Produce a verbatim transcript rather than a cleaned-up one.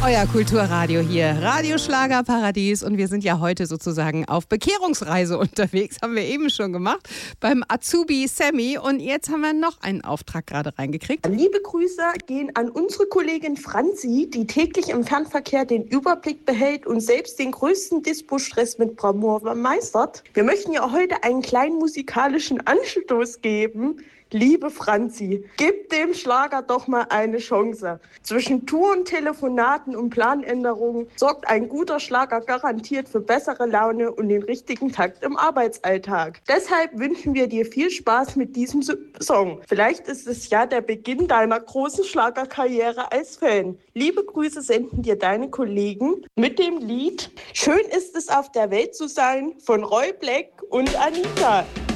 Euer Kulturradio hier, Radio Schlagerparadies, und wir sind ja heute sozusagen auf Bekehrungsreise unterwegs, haben wir eben schon gemacht, beim Azubi Sammy, und jetzt haben wir noch einen Auftrag gerade reingekriegt. Liebe Grüße gehen an unsere Kollegin Franzi, die täglich im Fernverkehr den Überblick behält und selbst den größten Dispo-Stress mit Bravour meistert. Wir möchten ja heute einen kleinen musikalischen Anstoß geben. Liebe Franzi, gib dem Schlager doch mal eine Chance. Zwischen Touren, Telefonaten und Planänderungen sorgt ein guter Schlager garantiert für bessere Laune und den richtigen Takt im Arbeitsalltag. Deshalb wünschen wir dir viel Spaß mit diesem Song. Vielleicht ist es ja der Beginn deiner großen Schlagerkarriere als Fan. Liebe Grüße senden dir deine Kollegen mit dem Lied "Schön ist es auf der Welt zu sein" von Roy Black und Anita.